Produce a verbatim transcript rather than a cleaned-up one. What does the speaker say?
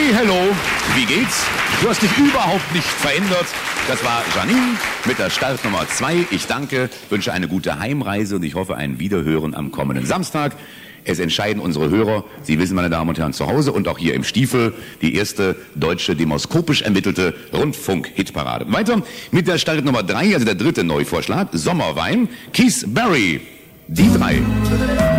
Hey, hello, wie geht's? Du hast dich überhaupt nicht verändert. Das war Janine mit der Startnummer zwei. Ich danke, wünsche eine gute Heimreise und ich hoffe ein Wiederhören am kommenden Samstag. Es entscheiden unsere Hörer, Sie wissen, meine Damen und Herren, zu Hause und auch hier im Stiefel, die erste deutsche demoskopisch ermittelte Rundfunk-Hitparade. Weiter mit der Startnummer drei, also der dritte Neuvorschlag, Sommerwein, Keith Barry, die drei.